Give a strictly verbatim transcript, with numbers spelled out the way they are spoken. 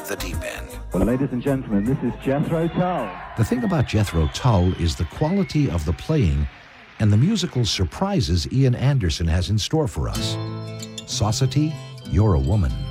off the deep end. Well, ladies and gentlemen, this is Jethro Tull. The thing about Jethro Tull is the quality of the playing and the musical surprises Ian Anderson has in store for us. Saucity, You're a Woman.